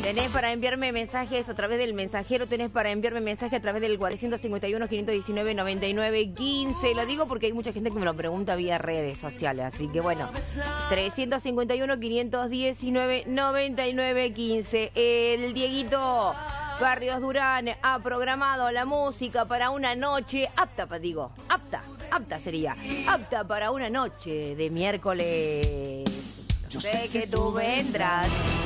Tenés para enviarme mensajes a través del mensajero, tenés para enviarme mensajes a través del 451-519-9915. Lo digo porque hay mucha gente que me lo pregunta vía redes sociales, así que bueno, 351-519-9915. El Dieguito Barrios Durán ha programado la música para una noche apta sería, apta para una noche de miércoles. Yo sé que tú vendrás.